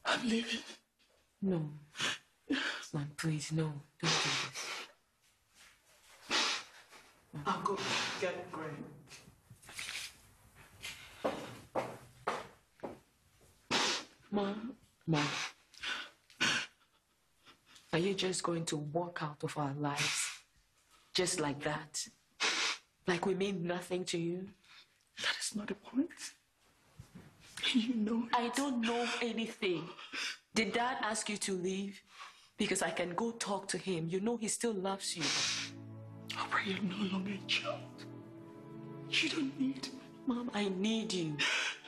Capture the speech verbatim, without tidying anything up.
I'm leaving. No. Mom, please, no. Don't do this. Mom. I'll go get Greg. Mom, Mom. Are you just going to walk out of our lives? Just like that? Like we mean nothing to you? That is not the point. You know it. I don't know anything. Did Dad ask you to leave? Because I can go talk to him. You know he still loves you. Aubrey, you're no longer a child. You don't need me. Mom, I need you.